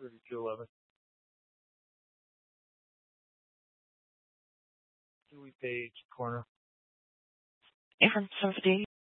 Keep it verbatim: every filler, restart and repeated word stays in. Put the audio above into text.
thirty-two eleven. Dewey Page corner. Aaron, seven fifty-eight.